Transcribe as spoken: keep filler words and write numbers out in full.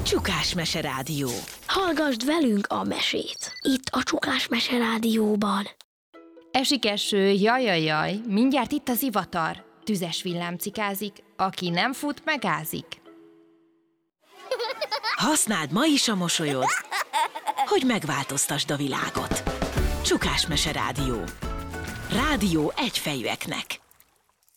Csukás Mese Rádió. Hallgasd velünk a mesét. Itt a Csukás Mese Rádióban. Esik eső, jajajaj, mindjárt itt az ivatar. Tüzes villám cikázik, aki nem fut, megázik. Használd ma is a mosolyod, hogy megváltoztasd a világot. Csukás Mese Rádió. Rádió egyfejűeknek.